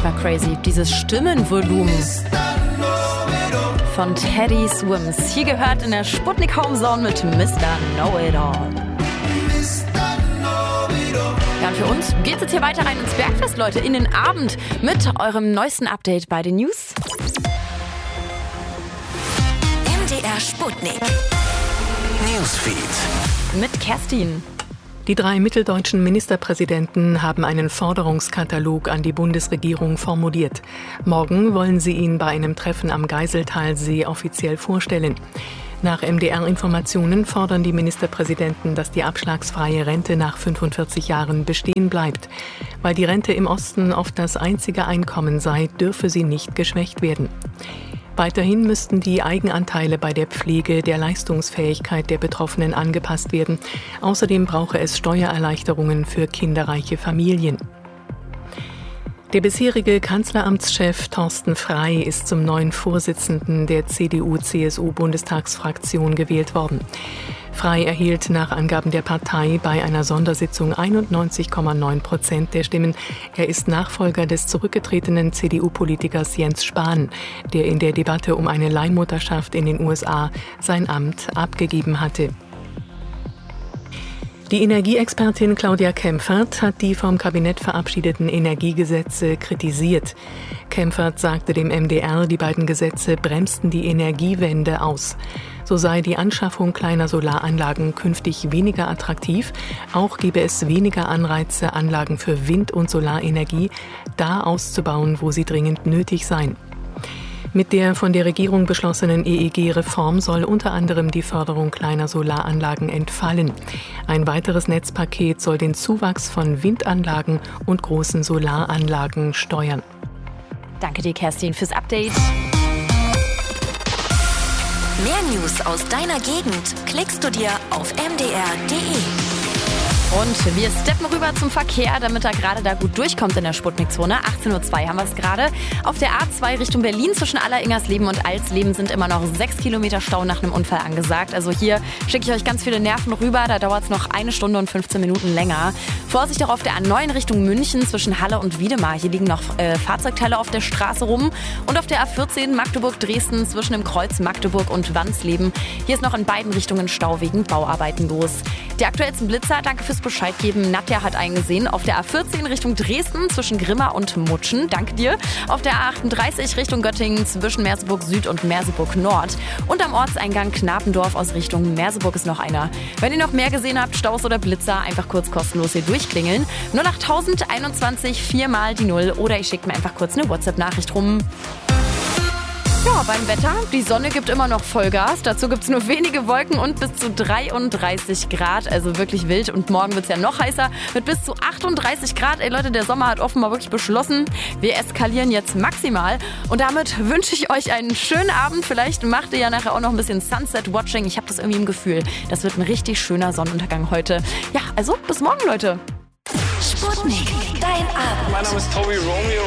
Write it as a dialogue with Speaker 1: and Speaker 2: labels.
Speaker 1: unfassbar crazy. Dieses Stimmenvolumen von Teddy Swims. Hier gehört in der Sputnik Homezone mit Mr. Know-It-All. Ja, und für uns geht es jetzt hier weiter rein ins Bergfest, Leute, in den Abend mit eurem neuesten Update bei den News.
Speaker 2: MDR Sputnik Newsfeed
Speaker 1: Mit Kerstin.
Speaker 3: Die 3 mitteldeutschen Ministerpräsidenten haben einen Forderungskatalog an die Bundesregierung formuliert. Morgen wollen sie ihn bei einem Treffen am Geiseltalsee offiziell vorstellen. Nach MDR-Informationen fordern die Ministerpräsidenten, dass die abschlagsfreie Rente nach 45 Jahren bestehen bleibt. Weil die Rente im Osten oft das einzige Einkommen sei, dürfe sie nicht geschwächt werden. Weiterhin müssten die Eigenanteile bei der Pflege der Leistungsfähigkeit der Betroffenen angepasst werden. Außerdem brauche es Steuererleichterungen für kinderreiche Familien. Der bisherige Kanzleramtschef Thorsten Frey ist zum neuen Vorsitzenden der CDU-CSU-Bundestagsfraktion gewählt worden. Frey erhielt nach Angaben der Partei bei einer Sondersitzung 91,9% der Stimmen. Er ist Nachfolger des zurückgetretenen CDU-Politikers Jens Spahn, der in der Debatte um eine Leihmutterschaft in den USA sein Amt abgegeben hatte. Die Energieexpertin Claudia Kempfert hat die vom Kabinett verabschiedeten Energiegesetze kritisiert. Kempfert sagte dem MDR, die beiden Gesetze bremsten die Energiewende aus. So sei die Anschaffung kleiner Solaranlagen künftig weniger attraktiv. Auch gebe es weniger Anreize, Anlagen für Wind- und Solarenergie da auszubauen, wo sie dringend nötig seien. Mit der von der Regierung beschlossenen EEG-Reform soll unter anderem die Förderung kleiner Solaranlagen entfallen. Ein weiteres Netzpaket soll den Zuwachs von Windanlagen und großen Solaranlagen steuern.
Speaker 1: Danke dir, Kerstin, fürs Update.
Speaker 2: Mehr News aus deiner Gegend klickst du dir auf mdr.de.
Speaker 1: Und wir steppen rüber zum Verkehr, damit er gerade da gut durchkommt in der Sputnik-Zone. 18:02 Uhr haben wir es gerade. Auf der A2 Richtung Berlin zwischen Aller-Ingersleben und Alsleben sind immer noch 6 Kilometer Stau nach einem Unfall angesagt. Also hier schicke ich euch ganz viele Nerven rüber. Da dauert es noch 1 Stunde und 15 Minuten länger. Vorsicht auch auf der A9 Richtung München zwischen Halle und Wiedemar. Hier liegen noch Fahrzeugteile auf der Straße rum. Und auf der A14 Magdeburg-Dresden zwischen dem Kreuz Magdeburg und Wansleben. Hier ist noch in beiden Richtungen Stau wegen Bauarbeiten los. Die aktuellsten Blitzer, danke fürs Bescheid geben. Nadja hat eingesehen. Auf der A14 Richtung Dresden zwischen Grimma und Mutschen. Danke dir. Auf der A38 Richtung Göttingen zwischen Merseburg Süd und Merseburg Nord. Und am Ortseingang Knapendorf aus Richtung Merseburg ist noch einer. Wenn ihr noch mehr gesehen habt, Staus oder Blitzer, einfach kurz kostenlos hier durchklingeln. 08021 4 mal die 0 oder ich schicke mir einfach kurz eine WhatsApp-Nachricht rum. Ja, beim Wetter, die Sonne gibt immer noch Vollgas. Dazu gibt es nur wenige Wolken und bis zu 33 Grad. Also wirklich wild. Und morgen wird es ja noch heißer mit bis zu 38 Grad. Ey Leute, der Sommer hat offenbar wirklich beschlossen. Wir eskalieren jetzt maximal. Und damit wünsche ich euch einen schönen Abend. Vielleicht macht ihr ja nachher auch noch ein bisschen Sunset-Watching. Ich habe das irgendwie im Gefühl. Das wird ein richtig schöner Sonnenuntergang heute. Ja, also bis morgen, Leute.
Speaker 2: Sputnik, dein Abend.
Speaker 4: Mein Name ist Tobi Romeo